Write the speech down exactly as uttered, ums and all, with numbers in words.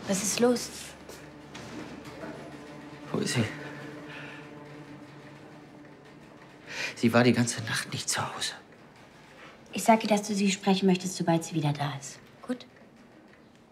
Was ist los? Wo ist sie? Sie war die ganze Nacht nicht zu Hause. Ich sage ihr, dass du sie sprechen möchtest, sobald sie wieder da ist. Gut?